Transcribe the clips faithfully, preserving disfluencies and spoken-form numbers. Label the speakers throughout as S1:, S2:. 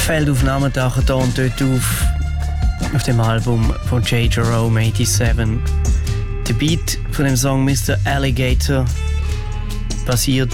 S1: Feldaufnahmen tauchen da und dort auf, auf dem Album von J. Jerome siebenundachtzig. Der Beat von dem Song Mister Alligator basiert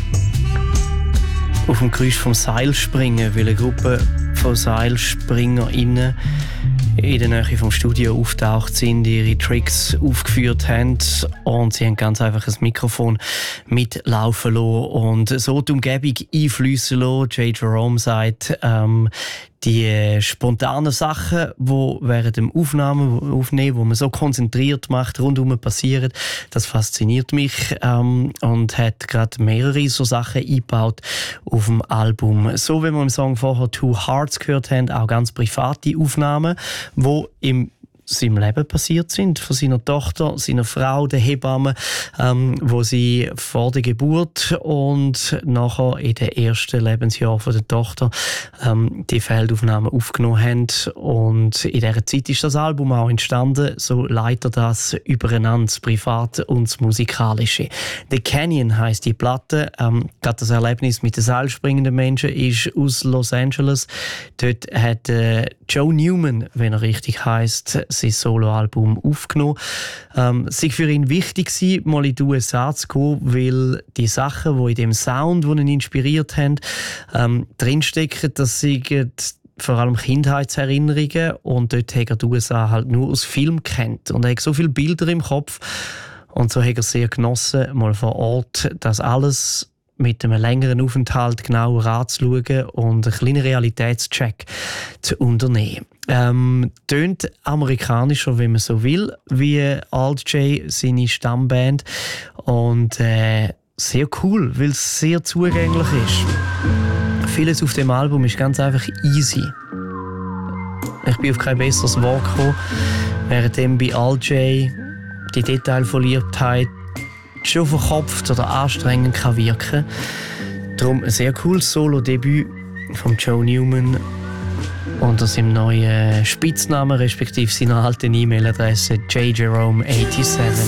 S1: auf dem Geräusch vom Seilspringen, weil eine Gruppe von SeilspringerInnen in der Nähe vom Studio auftaucht sind, ihre Tricks aufgeführt haben und sie haben ganz einfach ein Mikrofon mitlaufen lassen und so die Umgebung einfliessen lassen. J. Jerome sagt, ähm, die spontanen Sachen, die während dem Aufnahmen, Aufnehmen, wo man so konzentriert macht, rundherum passieren, das fasziniert mich ähm, und hat gerade mehrere so Sachen eingebaut auf dem Album. So wie wir im Song vorher Two Hearts gehört haben, auch ganz private Aufnahmen, die im seinem Leben passiert sind, von seiner Tochter, seiner Frau, der Hebamme, ähm, wo sie vor der Geburt und nachher in den ersten Lebensjahren von der Tochter ähm, die Feldaufnahmen aufgenommen haben. Und in dieser Zeit ist das Album auch entstanden, so leitet das übereinander, das Private und das Musikalische. The Canyon heisst die Platte. Ähm, gerade das Erlebnis mit den seilspringenden Menschen ist aus Los Angeles. Dort hat äh, Joe Newman, wenn er richtig heisst, sein Soloalbum aufgenommen. Ähm, es war für ihn wichtig, mal in die U S A zu gehen, weil die Sachen, die in dem Sound, die ihn inspiriert haben, ähm, drinstecken, das sind vor allem Kindheitserinnerungen und dort hat er die U S A halt nur aus Film kennt und er hat so viele Bilder im Kopf und so hat er sehr genossen, mal vor Ort das alles mit einem längeren Aufenthalt genauer anzuschauen und einen kleinen Realitätscheck zu unternehmen. Ähm, tönt amerikanischer, wenn man so will, wie Alt-J, seine Stammband. Und äh, sehr cool, weil es sehr zugänglich ist. Vieles auf dem Album ist ganz einfach easy. Ich bin auf kein besseres Wort gekommen, während bei Alt-J die Detailverliebtheit schon verkopft oder anstrengend kann wirken. Darum ein sehr cooles Solo-Debüt von Joe Newman unter seinem neuen Spitznamen respektive seiner alten E-Mail-Adresse J Jerome siebenundachtzig.